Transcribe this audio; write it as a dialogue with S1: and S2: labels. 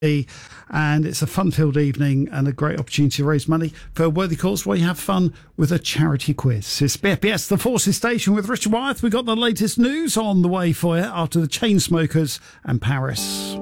S1: and it's a fun-filled evening and a great opportunity to raise money for a worthy cause where you have fun with a charity quiz. It's BFBS, the Forces Station with Richard Wyeth. We've got the latest news on the way for you after the Chainsmokers and Paris.